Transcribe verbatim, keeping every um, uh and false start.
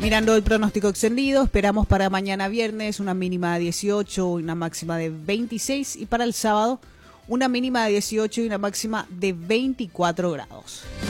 Mirando el pronóstico extendido, esperamos para mañana viernes una mínima de dieciocho, una máxima de veintiséis y para el sábado una mínima de dieciocho y una máxima de veinticuatro grados.